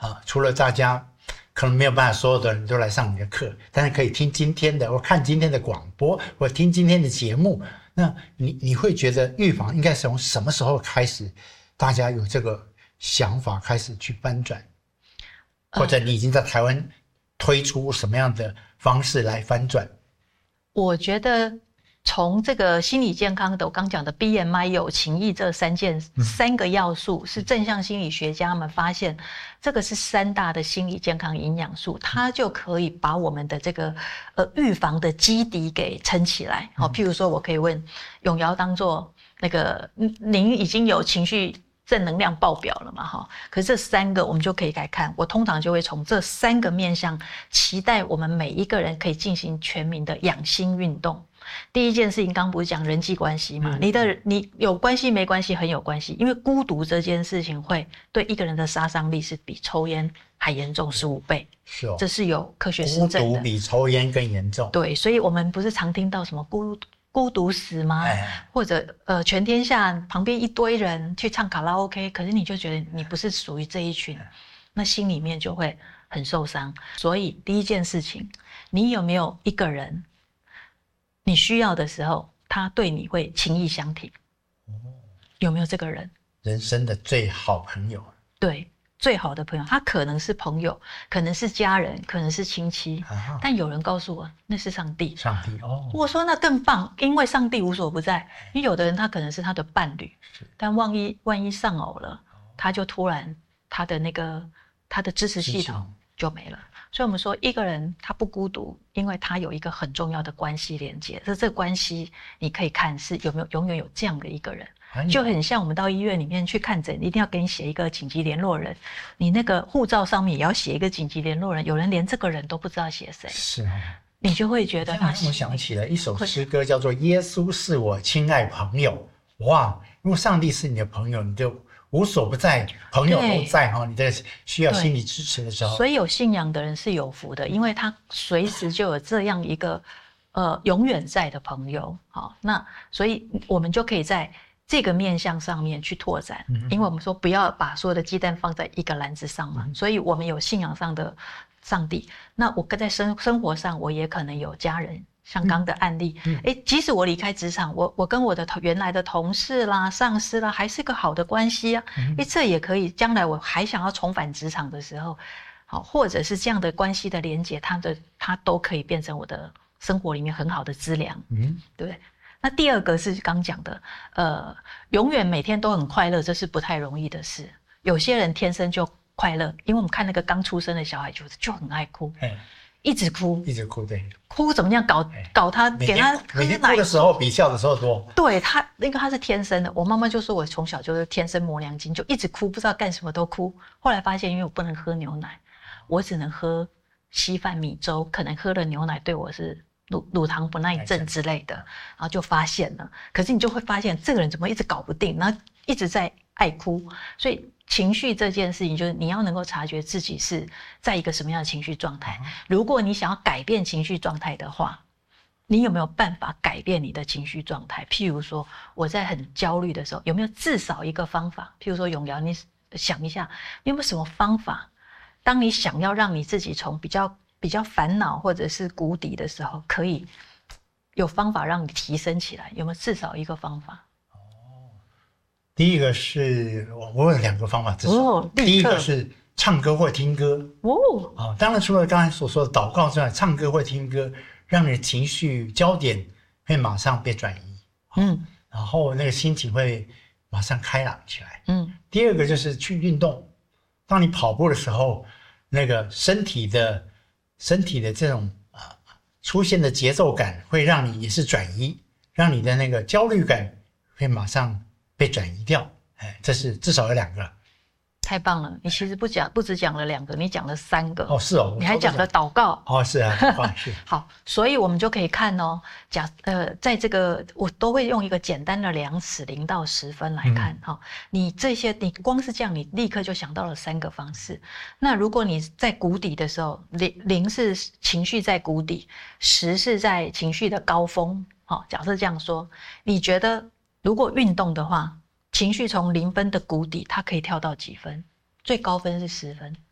除了大家可能没有办法所有的人都来上你的课，但是可以听今天的或看今天的广播或听今天的节目，那你会觉得预防应该是从什么时候开始大家有这个想法开始去翻转，或者你已经在台湾推出什么样的方式来翻转？ 我觉得从这个心理健康的我刚讲的 BMI 友情谊这三个要素，是正向心理学家们发现这个是3大的心理健康营养素，它就可以把我们的这个预防的基底给撑起来。譬如说我可以问永尧当作那个您已经有情绪正能量爆表了嘛？可是这3个我们就可以来看，我通常就会从这3个面向期待我们每一个人可以进行全民的养心运动。第一件事情，刚不是讲人际关系嘛？你有关系没关系很有关系，因为孤独这件事情会对一个人的杀伤力是比抽烟还严重15倍， 是哦， 这是有科学实证的。 孤独比抽烟更严重。 对，所以我们不是常听到什么孤独死吗？或者全天下旁边一堆人去唱卡拉 OK， 可是你就觉得你不是属于这一群，那心里面就会很受伤。所以第一件事情，你有没有一个人？你需要的时候，他对你会情意相挺，有没有这个人？ 人生的最好朋友。 对，最好的朋友，他可能是朋友，可能是家人，可能是亲戚，但有人告诉我那是上帝。 上帝哦， 我说那更棒，因为上帝无所不在。因为有的人他可能是他的伴侣，但万一丧偶了，他就突然他的支持系统就没了。所以我们说一个人他不孤独，因为他有一个很重要的关系连接。这个关系你可以看是有没有永远有这样的一个人，就很像我们到医院里面去看诊，一定要给你写一个紧急联络人，你那个护照上面也要写一个紧急联络人。有人连这个人都不知道写谁， 是你就会觉得他。 我想起了一首诗歌，叫做《耶稣是我亲爱朋友》。哇，如果上帝是你的朋友，你就无所不在，朋友都在你在需要心理支持的时候。 所以有信仰的人是有福的，因为他随时就有这样一个永远在的朋友。那所以我们就可以在这个面向上面去拓展，因为我们说不要把所有的鸡蛋放在一个篮子上嘛，所以我们有信仰上的上帝。那我在生活上，我也可能有家人。像刚的案例，即使我离开职场，我跟我的原来的同事啦、上司啦，还是个好的关系啊。这也可以，将来我还想要重返职场的时候，或者是这样的关系的连结，它都可以变成我的生活里面很好的资粮，对不对？那第二个是刚讲的，永远每天都很快乐，这是不太容易的事。有些人天生就快乐，因为我们看那个刚出生的小孩就很爱哭。一直哭， 对， 哭怎么样搞他，给他每天哭的时候比笑的时候多。 对他，因为他是天生的。我妈妈就说我从小就是天生磨娘精，就一直哭，不知道干什么都哭。后来发现，因为我不能喝牛奶，我只能喝稀饭米粥，可能喝了牛奶对我是乳糖不耐症之类的，然后就发现了。可是你就会发现，这个人怎么一直搞不定，然后一直在爱哭，所以。情绪这件事情，就是你要能够察觉自己是在一个什么样的情绪状态。如果你想要改变情绪状态的话，你有没有办法改变你的情绪状态？譬如说，我在很焦虑的时候，有没有至少一个方法？譬如说，永尧，你想一下，你有没有什么方法？当你想要让你自己从比较烦恼或者是谷底的时候，可以有方法让你提升起来？有没有至少一个方法？ 第一个是我有2个方法，至少第一个是唱歌或听歌当然除了刚才所说的祷告之外，唱歌或听歌让你的情绪焦点会马上被转移，然后那个心情会马上开朗起来。第二个就是去运动，当你跑步的时候，那个身体的这种出现的节奏感会让你也是转移，让你的那个焦虑感会马上被转移掉。这是至少有2个。 太棒了！你其实不只讲了2个，你讲了3个。 是哦， 你还讲了祷告。 是啊，是。 好，所以我们就可以看在这个我都会用一个简单的量尺0到10分来看。你光是这样，你立刻就想到了3个方式。那如果你在谷底的时候，0是情绪在谷底，10是在情绪的高峰。假设这样说，你觉得如果运动的话，情绪从0分的谷底，它可以跳到几分？最高分是10分。